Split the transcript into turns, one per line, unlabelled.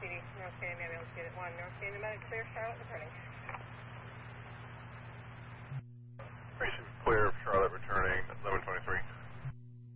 PD, North Canyon Ambulance Unit 1, North Canyon Medic, clear, Charlotte, departing.